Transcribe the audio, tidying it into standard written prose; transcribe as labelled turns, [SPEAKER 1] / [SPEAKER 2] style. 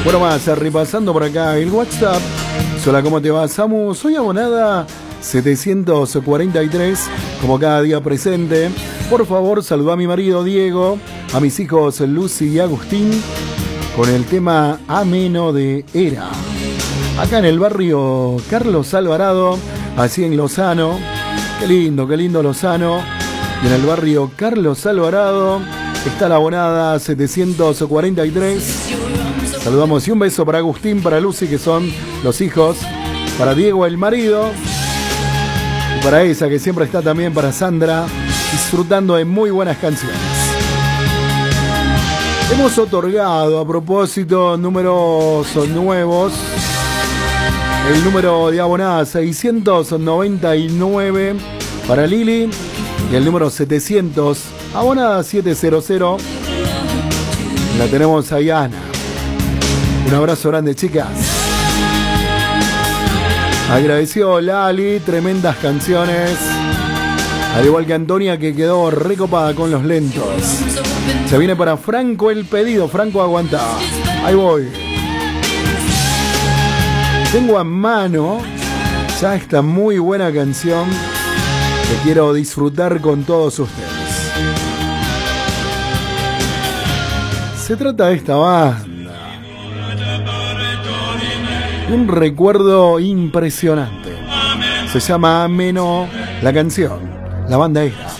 [SPEAKER 1] Bueno, más, repasando por acá el WhatsApp. Hola, ¿cómo te va, Samu? Soy abonada 743, como cada día presente. Por favor, saluda a mi marido Diego, a mis hijos Lucy y Agustín, con el tema Ameno de Era. Acá en el barrio Carlos Alvarado, así en Lozano. Qué lindo Lozano. Y en el barrio Carlos Alvarado está la abonada 743. Saludamos y un beso para Agustín, para Lucy, que son los hijos, para Diego, el marido, y para esa que siempre está también, para Sandra, disfrutando de muy buenas canciones. Hemos otorgado, a propósito, números nuevos. El número de abonada 699 para Lili y el número 700, abonada 700, la tenemos ahí, Ana. Un abrazo grande, chicas. Agradeció Lali, tremendas canciones. Al igual que Antonia, que quedó recopada con los lentos. Se viene para Franco el pedido. Franco, aguanta. Ahí voy. Tengo a mano ya esta muy buena canción que quiero disfrutar con todos ustedes. Se trata de esta banda. Un recuerdo impresionante. Se llama Ameno la canción. La banda Era.